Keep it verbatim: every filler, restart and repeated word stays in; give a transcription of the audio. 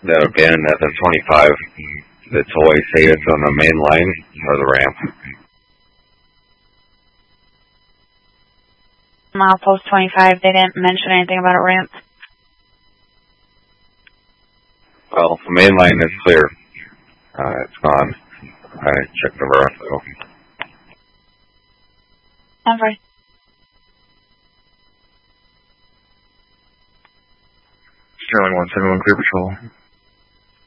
that abandoned at the twenty-five, the toy say it's on the main line or the ramp? Milepost twenty-five, they didn't mention anything about a ramp. Well, the main line is clear. Uh, it's gone. I checked the rest of it. Over. Sterling one seven one, clear patrol.